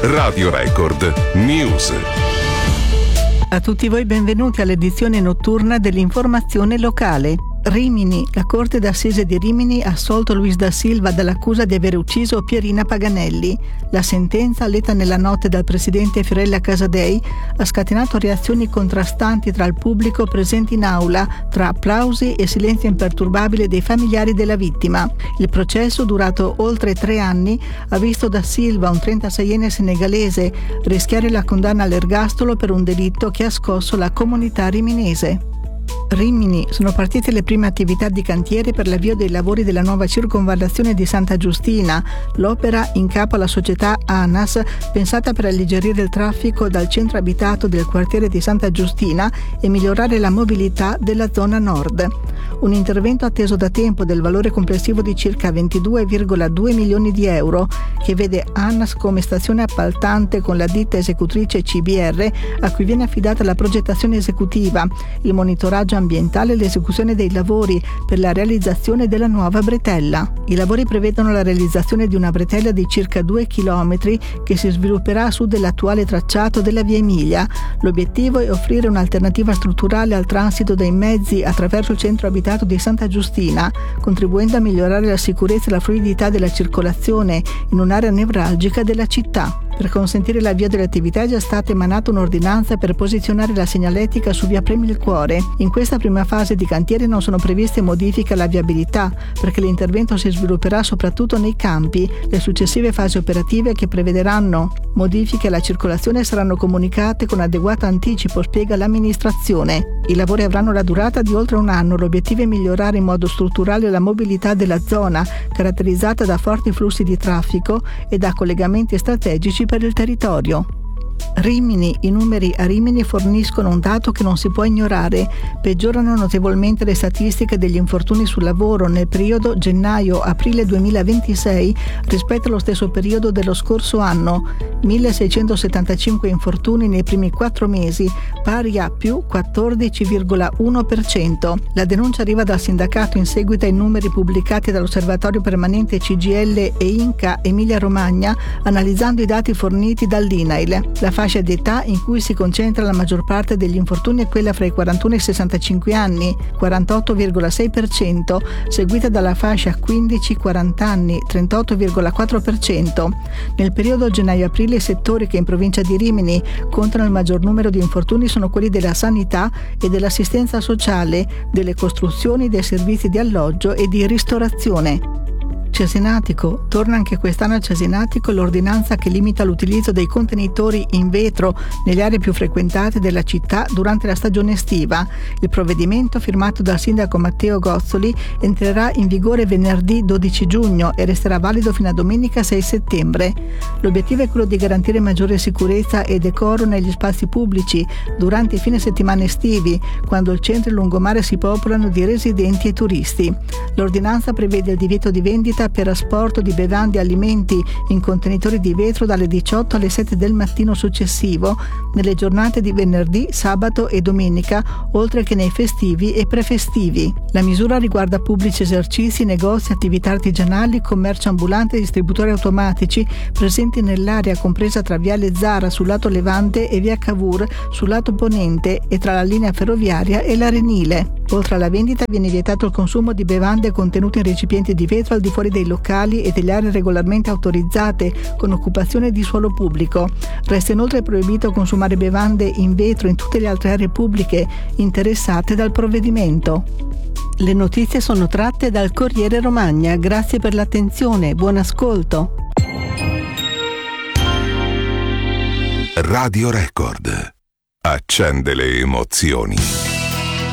Radio Record News. A tutti voi benvenuti all'edizione notturna dell'informazione locale. Rimini. La Corte d'Assise di Rimini ha assolto Luis da Silva dall'accusa di aver ucciso Pierina Paganelli. La sentenza, letta nella notte dal presidente Fiorella Casadei, ha scatenato reazioni contrastanti tra il pubblico presente in aula, tra applausi e silenzio imperturbabile dei familiari della vittima. Il processo, durato oltre 3 anni, ha visto da Silva, un 36enne senegalese, rischiare la condanna all'ergastolo per un delitto che ha scosso la comunità riminese. Rimini. Sono partite le prime attività di cantiere per l'avvio dei lavori della nuova circonvallazione di Santa Giustina. L'opera, in capo alla società ANAS, pensata per alleggerire il traffico dal centro abitato del quartiere di Santa Giustina e migliorare la mobilità della zona nord. Un intervento atteso da tempo del valore complessivo di circa 22,2 milioni di euro, che vede ANAS come stazione appaltante con la ditta esecutrice CBR, a cui viene affidata la progettazione esecutiva, il monitoraggio ambientale e l'esecuzione dei lavori per la realizzazione della nuova bretella. I lavori prevedono la realizzazione di una bretella di circa 2 chilometri che si svilupperà a sud dell'attuale tracciato della via Emilia. L'obiettivo è offrire un'alternativa strutturale al transito dei mezzi attraverso il centro abitato di Santa Giustina, contribuendo a migliorare la sicurezza e la fluidità della circolazione in un'area nevralgica della città. Per consentire l'avvio delle attività è già stata emanata un'ordinanza per posizionare la segnaletica su via Premi il Cuore. In questa prima fase di cantiere non sono previste modifiche alla viabilità, perché l'intervento si svilupperà soprattutto nei campi. Le successive fasi operative, che prevederanno modifiche alla circolazione, saranno comunicate con adeguato anticipo, spiega l'amministrazione. I lavori avranno la durata di oltre un anno. L'obiettivo è migliorare in modo strutturale la mobilità della zona, caratterizzata da forti flussi di traffico e da collegamenti strategici per il territorio. Rimini. I numeri a Rimini forniscono un dato che non si può ignorare. Peggiorano notevolmente le statistiche degli infortuni sul lavoro nel periodo gennaio-aprile 2026 rispetto allo stesso periodo dello scorso anno. 1675 infortuni nei primi 4 mesi, pari a più 14,1%. La denuncia arriva dal sindacato in seguito ai numeri pubblicati dall'Osservatorio Permanente CGL e Inca Emilia Romagna, analizzando i dati forniti dall'INAIL. La fascia di età in cui si concentra la maggior parte degli infortuni è quella fra i 41 e i 65 anni, 48,6%, seguita dalla fascia 15-40 anni, 38,4%. Nel periodo gennaio-aprile i settori che in provincia di Rimini contano il maggior numero di infortuni sono quelli della sanità e dell'assistenza sociale, delle costruzioni, dei servizi di alloggio e di ristorazione. Cesenatico. Torna anche quest'anno a Cesenatico l'ordinanza che limita l'utilizzo dei contenitori in vetro nelle aree più frequentate della città durante la stagione estiva. Il provvedimento, firmato dal sindaco Matteo Gozzoli, entrerà in vigore venerdì 12 giugno e resterà valido fino a domenica 6 settembre. L'obiettivo è quello di garantire maggiore sicurezza e decoro negli spazi pubblici durante i fine settimana estivi, quando il centro e il lungomare si popolano di residenti e turisti. L'ordinanza prevede il divieto di vendita per asporto di bevande e alimenti in contenitori di vetro dalle 18 alle 7 del mattino successivo, nelle giornate di venerdì, sabato e domenica, oltre che nei festivi e prefestivi. La misura riguarda pubblici esercizi, negozi, attività artigianali, commercio ambulante e distributori automatici presenti nell'area compresa tra Viale Zara sul lato levante e via Cavour sul lato ponente e tra la linea ferroviaria e l'Arenile. Oltre alla vendita viene vietato il consumo di bevande contenute in recipienti di vetro al di fuori dei locali e delle aree regolarmente autorizzate con occupazione di suolo pubblico. Resta inoltre proibito consumare bevande in vetro in tutte le altre aree pubbliche interessate dal provvedimento. Le notizie sono tratte dal Corriere Romagna. Grazie per l'attenzione. Buon ascolto. Radio Record. Accende le emozioni.